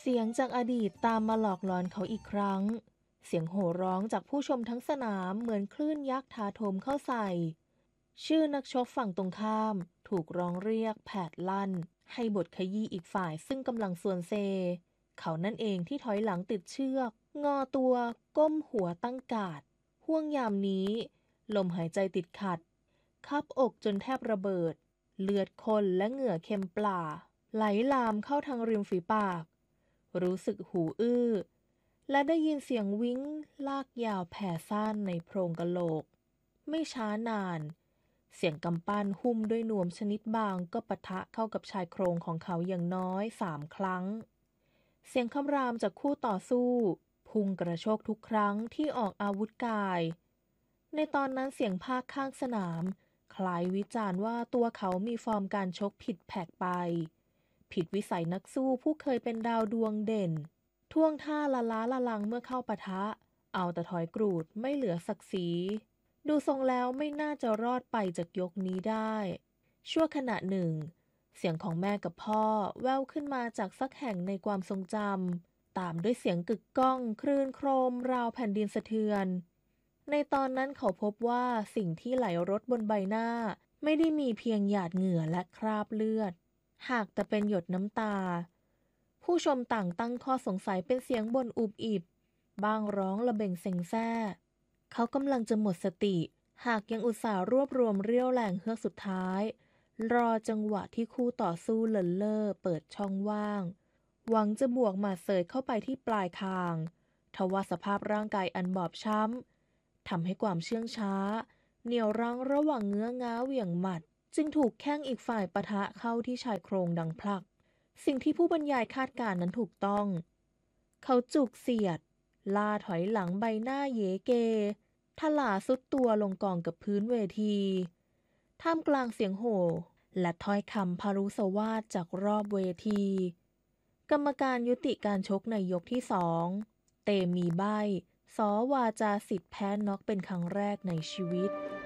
สียงจากอดีตตามมาหลอกหลอนเขาอีกครั้งเสียงโห่ร้องจากผู้ชมทั้งสนามเหมือนคลื่นยักษ์ถาโถมเข้าใส่ชื่อนักชกฝั่งตรงข้ามถูกร้องเรียกแผดลั่นให้บทขยี้อีกฝ่ายซึ่งกำลังส่วนเซเขานั่นเองที่ถอยหลังติดเชือกงอตัวก้มหัวตั้งกาดห่วงยามนี้ลมหายใจติดขัดคับอกจนแทบระเบิดเลือดข้นและเหงื่อเค็มปล่าไหลลามเข้าทางริมฝีปากรู้สึกหูอื้อและได้ยินเสียงวิ้งลากยาวแผ่ซ่านในโพรงกะโหลกไม่ช้านานเสียงกำปั้นหุ้มด้วยนวมชนิดบางก็ปะทะเข้ากับชายโครงของเขาอย่างน้อย3 ครั้งเสียงคำรามจากคู่ต่อสู้พุ่งกระโชกทุกครั้งที่ออกอาวุธกายในตอนนั้นเสียงพากย์ข้างสนามคล้ายวิจารณ์ว่าตัวเขามีฟอร์มการชกผิดแผกไปผิดวิสัยนักสู้ผู้เคยเป็นดาวดวงเด่นท่วงท่าละล้าละลังเมื่อเข้าปะทะเอาแต่ถอยกรูดไม่เหลือศักดิ์ศรีดูทรงแล้วไม่น่าจะรอดไปจากยกนี้ได้ชั่วขณะหนึ่งเสียงของแม่กับพ่อแว่วขึ้นมาจากสักแห่งในความทรงจำตามด้วยเสียงกึกก้องคลื่นโครมราวแผ่นดินสะเทือนในตอนนั้นเขาพบว่าสิ่งที่ไหลรดบนใบหน้าไม่ได้มีเพียงหยาดเหงื่อและคราบเลือดหากแต่เป็นหยดน้ำตาผู้ชมต่างตั้งข้อสงสัยเป็นเสียงบ่นอุบอิบบางร้องระเบ่งเซ็งแซ่เขากำลังจะหมดสติหากยังอุตส่าห์รวบรวมเรี่ยวแรงเฮือกสุดท้ายรอจังหวะที่คู่ต่อสู้เลินเล่อเปิดช่องว่างหวังจะบวกหมัดเสยเข้าไปที่ปลายคางทว่าสภาพร่างกายอันบอบช้ำทำให้ความเชื่องช้าเหนี่ยวรั้งระหว่างเงื้อง้าเหวี่ยงหมัดจึงถูกแข้งอีกฝ่ายปะทะเข้าที่ชายโครงดังพลักสิ่งที่ผู้บรรยายคาดการณ์นั้นถูกต้องเขาจุกเสียดลาถอยหลังใบหน้าเยเกทลาสุดตัวลงกองกับพื้นเวทีท่ามกลางเสียงโห่และถ้อยคำพารุสวาทจากรอบเวทีกรรมการยุติการชกในยกที่2เตมีใบ้สวาจาสิทธิ์แพ้น็อกเป็นครั้งแรกในชีวิต